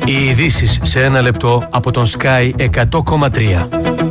Οι ειδήσεις σε ένα λεπτό από τον Sky 100,3.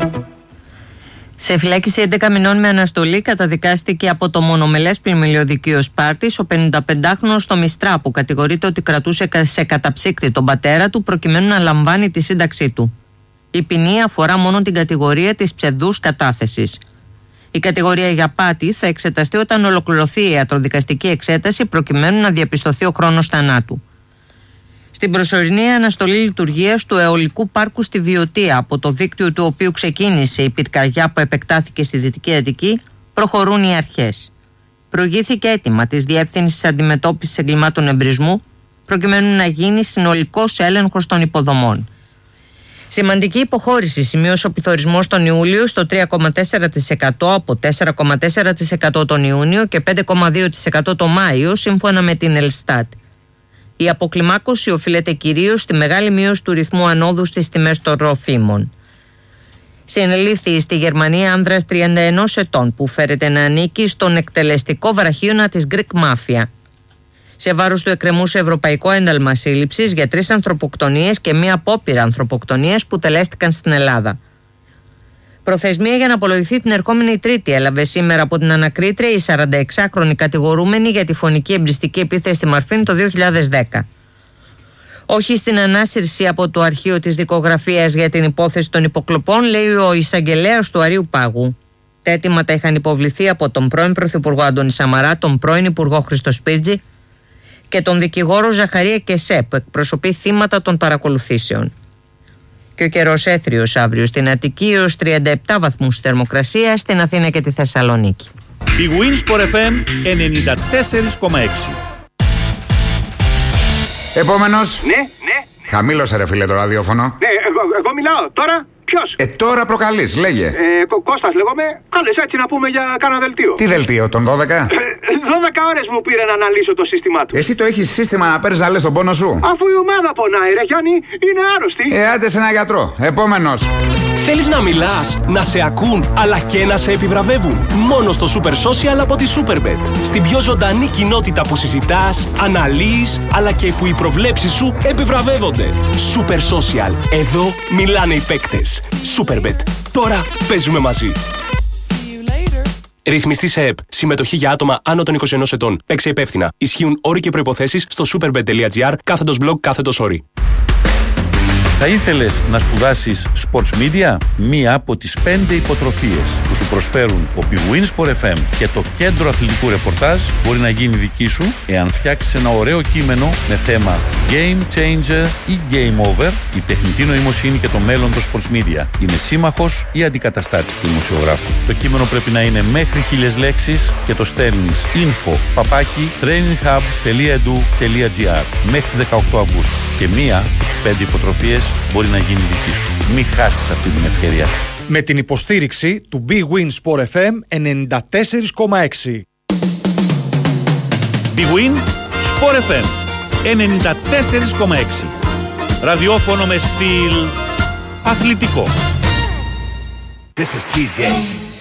Σε φυλάκιση 11 μηνών με αναστολή καταδικάστηκε από το μονομελές πλημμυλιωδικείο Σπάρτης ο 55χρονος στο Μιστρά, που κατηγορείται ότι κρατούσε σε καταψύκτη τον πατέρα του προκειμένου να λαμβάνει τη σύνταξή του. Η ποινή αφορά μόνο την κατηγορία της ψευδούς κατάθεσης. Η κατηγορία για απάτη θα εξεταστεί όταν ολοκληρωθεί η ιατροδικαστική εξέταση προκειμένου να διαπιστωθεί ο χρόνος θανάτου. Στην προσωρινή αναστολή λειτουργίας του αιωλικού πάρκου στη Βιωτία, από το δίκτυο του οποίου ξεκίνησε η πυρκαγιά που επεκτάθηκε στη Δυτική Αττική, προχωρούν οι αρχές. Προηγήθηκε αίτημα της Διεύθυνσης Αντιμετώπισης Εγκλημάτων Εμπρισμού προκειμένου να γίνει συνολικός έλεγχος των υποδομών. Σημαντική υποχώρηση σημείωσε ο πληθωρισμός τον Ιούλιο στο 3,4% από 4,4% τον Ιούνιο και 5,2% τον Μάιο, σύμφωνα με την Ελστάτ. Η αποκλιμάκωση οφείλεται κυρίως στη μεγάλη μείωση του ρυθμού ανόδου στις τιμές των τροφίμων. Συνελήφθη στη Γερμανία άνδρας 31 ετών που φέρεται να ανήκει στον εκτελεστικό βραχίωνα της Greek Mafia. Σε βάρος του εκκρεμούσε ευρωπαϊκό ένταλμα σύλληψης για 3 ανθρωποκτονίες και μία απόπειρα ανθρωποκτονίας που τελέστηκαν στην Ελλάδα. Προθεσμία για να απολογηθεί την ερχόμενη Τρίτη έλαβε σήμερα από την ανακρίτρια η 46χρονη κατηγορούμενη για τη φωνική εμπριστική επίθεση στη Μαρφίνη το 2010. Όχι στην ανάσυρση από το αρχείο της δικογραφίας για την υπόθεση των υποκλοπών, λέει ο εισαγγελέας του Αρείου Πάγου. Τα αιτήματα είχαν υποβληθεί από τον πρώην Πρωθυπουργό Αντώνη Σαμαρά, τον πρώην Υπουργό Χρήστο Σπίρτζη και τον δικηγόρο Ζαχαρία Κεσέ, που εκπροσωπεί θύματα των παρακολουθήσεων. Και ο καιρός έθριος αύριο στην Αττική έως 37 βαθμούς θερμοκρασία, στην Αθήνα και τη Θεσσαλονίκη. Η Winsport FM 94,6. Επόμενος. Ναι. Χαμήλωσε ρε φίλε το ραδιόφωνο. Ναι, εγώ μιλάω. Τώρα ποιος? Τώρα προκαλείς, λέγε. Κώστας λέγομαι. Κάλες έτσι να πούμε για κάνα δελτίο. Τι δελτίο, τον 12? 12 ώρες μου πήρε να αναλύσω το σύστημά του. Εσύ το έχεις σύστημα να παίρνεις να λες τον πόνο σου? Αφού η ομάδα πονάει ρε Γιάννη, είναι άρρωστη. Άντε σε ένα γιατρό. Επόμενος. Θέλεις να μιλάς, να σε ακούν, αλλά και να σε επιβραβεύουν? Μόνο στο Super Social από τη Superbet. Στην πιο ζωντανή κοινότητα που συζητάς, αναλύεις, αλλά και που οι προβλέψεις σου επιβραβεύονται. Super Social. Εδώ μιλάνε οι παίκτες. Superbet. Τώρα παίζουμε μαζί. Ρυθμιστή σε ΕΠ. Συμμετοχή για άτομα άνω των 21 ετών. Παίξε υπεύθυνα. Ισχύουν όροι και προϋποθέσεις στο superbet.gr/blog/όροι. Θα ήθελες να σπουδάσεις Sports Media, μία από τις 5 υποτροφίες που σου προσφέρουν ο Big Win Sport FM και το Κέντρο Αθλητικού Ρεπορτάζ μπορεί να γίνει δική σου εάν φτιάξεις ένα ωραίο κείμενο με θέμα Game Changer ή Game Over. Η τεχνητή νοημοσύνη και το μέλλον των Sports Media είναι σύμμαχος ή αντικαταστάτης του δημοσιογράφου. Το κείμενο πρέπει να είναι μέχρι 1000 λέξεις και το στέλνεις info@traininghub.edu.gr μέχρι τις 18 Αυγούστου. Και μία από τις 5 υποτροφίες μπορεί να γίνει δική σου. Μην χάσεις αυτή την ευκαιρία. Με την υποστήριξη του Big Win Sport FM 94,6. Big Win Sport FM 94,6. Ραδιόφωνο με στυλ αθλητικό. This is TJ